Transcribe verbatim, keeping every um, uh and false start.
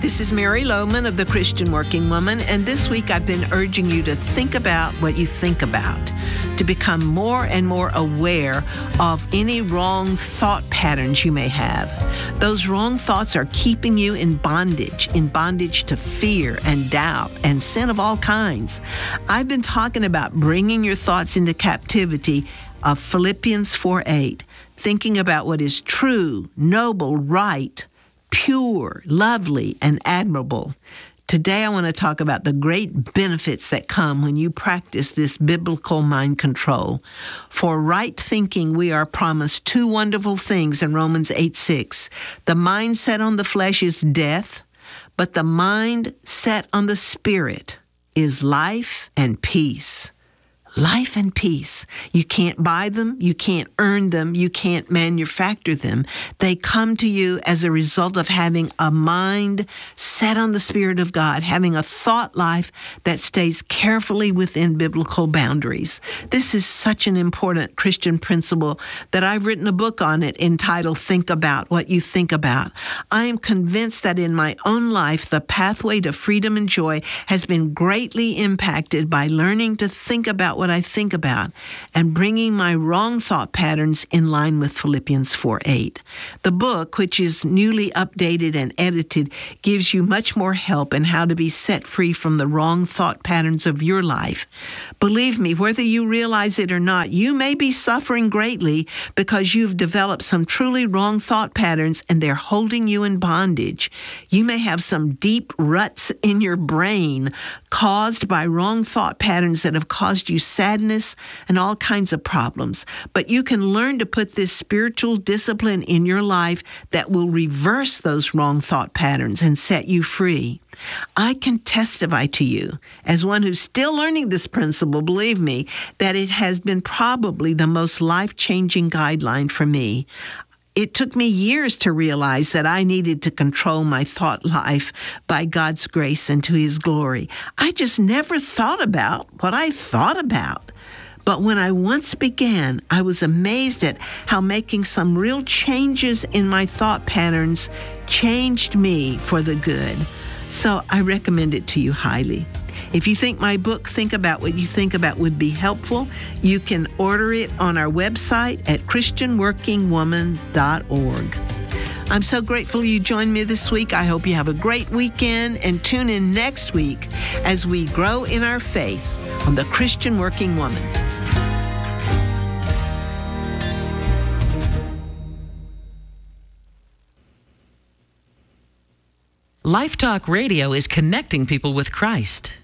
This is Mary Lohman of The Christian Working Woman, and this week I've been urging you to think about what you think about, to become more and more aware of any wrong thought patterns you may have. Those wrong thoughts are keeping you in bondage, in bondage to fear and doubt and sin of all kinds. I've been talking about bringing your thoughts into captivity of Philippians four eight, thinking about what is true, noble, right, pure, lovely, and admirable. Today I want to talk about the great benefits that come when you practice this biblical mind control. For right thinking, we are promised two wonderful things in Romans eight six. The mind set on the flesh is death, but the mind set on the spirit is life and peace. Life and peace. You can't buy them. You can't earn them. You can't manufacture them. They come to you as a result of having a mind set on the Spirit of God, having a thought life that stays carefully within biblical boundaries. This is such an important Christian principle that I've written a book on it entitled Think About What You Think About. I am convinced that in my own life, the pathway to freedom and joy has been greatly impacted by learning to think about what I think about and bringing my wrong thought patterns in line with Philippians four eight. The book, which is newly updated and edited, gives you much more help in how to be set free from the wrong thought patterns of your life. Believe me, whether you realize it or not, you may be suffering greatly because you've developed some truly wrong thought patterns and they're holding you in bondage. You may have some deep ruts in your brain caused by wrong thought patterns that have caused you sadness and all kinds of problems. But you can learn to put this spiritual discipline in your life that will reverse those wrong thought patterns and set you free. I can testify to you, as one who's still learning this principle, believe me, that it has been probably the most life-changing guideline for me. It took me years to realize that I needed to control my thought life by God's grace and to His glory. I just never thought about what I thought about. But when I once began, I was amazed at how making some real changes in my thought patterns changed me for the good. So I recommend it to you highly. If you think my book, Think About What You Think About, would be helpful, you can order it on our website at christian working woman dot org. I'm so grateful you joined me this week. I hope you have a great weekend and tune in next week as we grow in our faith on the Christian Working Woman. Life Talk Radio is connecting people with Christ.